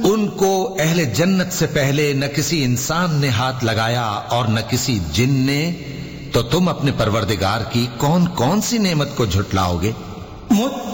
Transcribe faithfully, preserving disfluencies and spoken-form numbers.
उनको अहले जन्नत से पहले न किसी इंसान ने हाथ लगाया और न किसी जिन ने, तो तुम अपने परवरदिगार की कौन कौन सी नेमत को झुटलाओगे?